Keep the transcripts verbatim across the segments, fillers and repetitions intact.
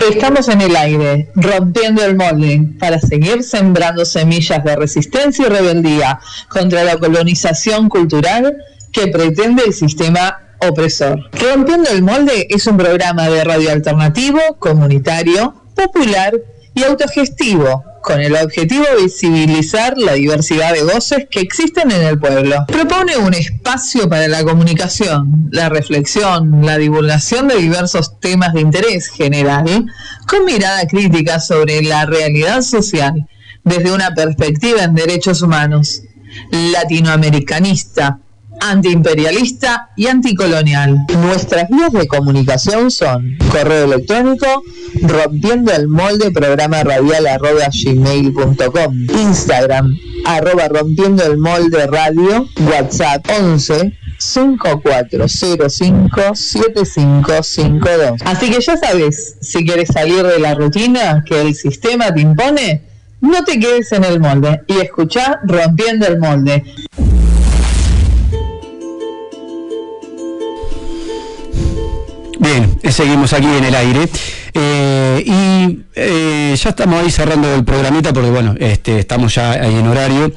Estamos en el aire, rompiendo el molde, para seguir sembrando semillas de resistencia y rebeldía contra la colonización cultural que pretende el sistema opresor. Rompiendo el molde es un programa de radio alternativo, comunitario, popular y autogestivo, con el objetivo de visibilizar la diversidad de voces que existen en el pueblo. Propone un espacio para la comunicación, la reflexión, la divulgación de diversos temas de interés general, con mirada crítica sobre la realidad social, desde una perspectiva en derechos humanos, latinoamericanista, antiimperialista y anticolonial. Nuestras vías de comunicación son correo electrónico rompiendo el molde programa radial arroba gmail punto com, Instagram arroba rompiendo el molde radio, WhatsApp once cinco cuatro cero cinco siete cinco cinco dos. Así que ya sabes, si quieres salir de la rutina que el sistema te impone, no te quedes en el molde y escuchá Rompiendo el Molde. Bien, seguimos aquí en el aire eh, y eh, ya estamos ahí cerrando el programita porque bueno, este, estamos ya ahí en horario.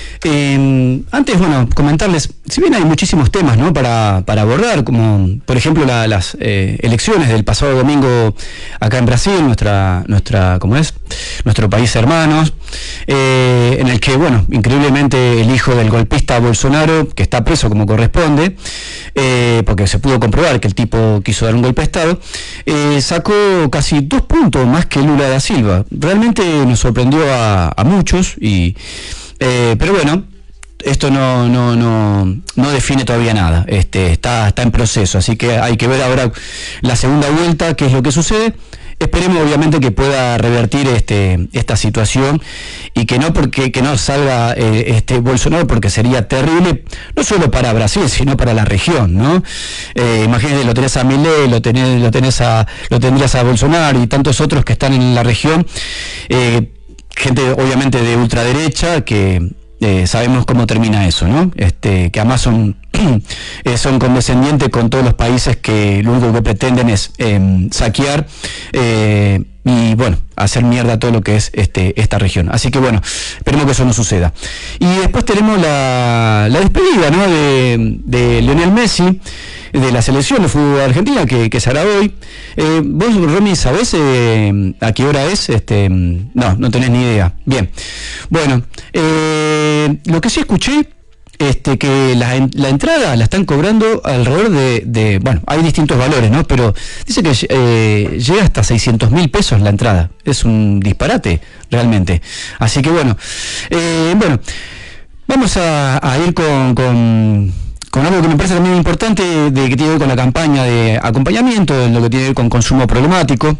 Eh, antes, bueno, comentarles, si bien hay muchísimos temas, ¿no?, para, para abordar, como por ejemplo la, las eh, elecciones del pasado domingo acá en Brasil, nuestra, nuestra, ¿cómo es? Nuestro país hermanos, eh, en el que, bueno, increíblemente el hijo del golpista Bolsonaro, que está preso como corresponde, eh, porque se pudo comprobar que el tipo quiso dar un golpe de Estado, eh, sacó casi dos puntos más que Lula da Silva. Realmente nos sorprendió a, a muchos y Eh, pero bueno, esto no, no, no, no define todavía nada, este, está, está en proceso, así que hay que ver ahora la segunda vuelta, qué es lo que sucede. Esperemos obviamente que pueda revertir este, esta situación y que no porque que no salga eh, este Bolsonaro, porque sería terrible, no solo para Brasil, sino para la región, ¿no? Eh, imagínate, lo tenés a Milei, lo tenés, lo tenés a, lo tendrías a Bolsonaro y tantos otros que están en la región, eh, gente obviamente de ultraderecha que eh, sabemos cómo termina eso, ¿no? Este, que además son eh, son condescendientes con todos los países que lo único que pretenden es eh, saquear eh, y bueno, hacer mierda todo lo que es este esta región. Así que bueno, esperemos que eso no suceda. Y después tenemos la, la despedida, ¿no?, de, de Lionel Messi, de la selección de fútbol argentina, que, que se hará hoy. Eh, vos, Romy, ¿sabés eh, a qué hora es? Este, no, no tenés ni idea. Bien, bueno, eh, lo que sí escuché, este, que la, la entrada la están cobrando alrededor de, de, bueno, hay distintos valores, ¿no? Pero dice que eh, llega hasta seiscientos mil pesos la entrada. Es un disparate, realmente. Así que bueno, eh, bueno, vamos a, a ir con... con con algo que me parece también importante, de que tiene que ver con la campaña de acompañamiento, de lo que tiene que ver con consumo problemático.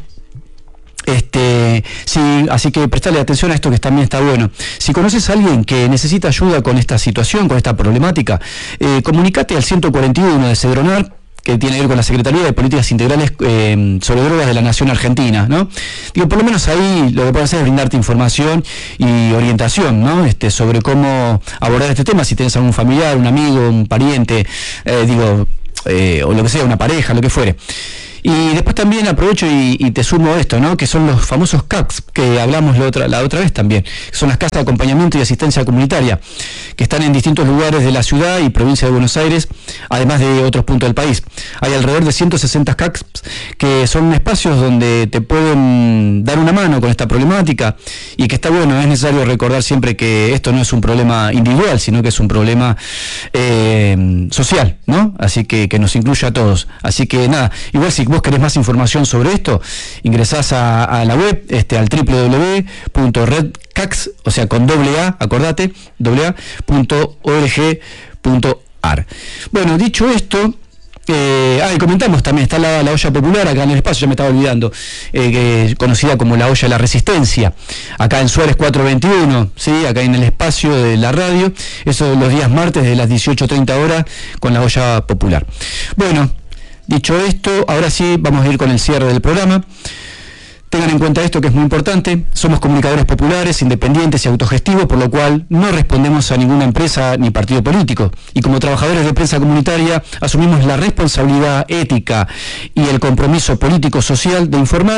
Este, sí, así que prestale atención a esto, que también está bueno. Si conoces a alguien que necesita ayuda con esta situación, con esta problemática, eh, comunicate al ciento cuarenta y uno de Cedronar, que tiene que ver con la Secretaría de Políticas Integrales eh, sobre Drogas de la Nación Argentina, ¿no? Digo, por lo menos ahí lo que pueden hacer es brindarte información y orientación, ¿no? Este, sobre cómo abordar este tema, si tienes algún familiar, un amigo, un pariente, eh, digo, eh, o lo que sea, una pareja, lo que fuere. Y después también aprovecho y, y te sumo esto, ¿no?, que son los famosos C A C S, que hablamos la otra, la otra vez también, que son las casas de acompañamiento y asistencia comunitaria, que están en distintos lugares de la ciudad y provincia de Buenos Aires, además de otros puntos del país. Hay alrededor de ciento sesenta C A C S, que son espacios donde te pueden dar una mano con esta problemática, y que está bueno, es necesario recordar siempre que esto no es un problema individual, sino que es un problema eh, social, ¿no? Así que que nos incluye a todos. Así que nada, igual si vos querés más información sobre esto, ingresás a, a la web, este, al doble u doble u doble u punto redcax, o sea, con doble A, acordate, doble A, punto org punto ar. Bueno, dicho esto, eh, ah, y comentamos también, está la, la olla popular acá en el espacio, ya me estaba olvidando, eh, que, conocida como la olla de la resistencia, acá en Suárez cuatrocientos veintiuno, ¿sí?, acá en el espacio de la radio, eso los días martes de las dieciocho treinta horas, con la olla popular. Bueno, dicho esto, ahora sí vamos a ir con el cierre del programa. Tengan en cuenta esto, que es muy importante: somos comunicadores populares, independientes y autogestivos, por lo cual no respondemos a ninguna empresa ni partido político. Y como trabajadores de prensa comunitaria asumimos la responsabilidad ética y el compromiso político-social de informar,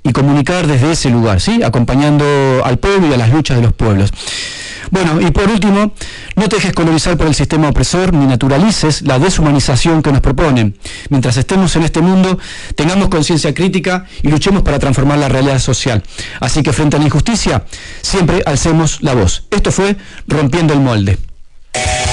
y comunicar desde ese lugar, ¿sí? Acompañando al pueblo y a las luchas de los pueblos. Bueno, y por último, no te dejes colonizar por el sistema opresor ni naturalices la deshumanización que nos proponen. Mientras estemos en este mundo, tengamos conciencia crítica y luchemos para transformar la realidad social. Así que frente a la injusticia, siempre alcemos la voz. Esto fue Rompiendo el Molde.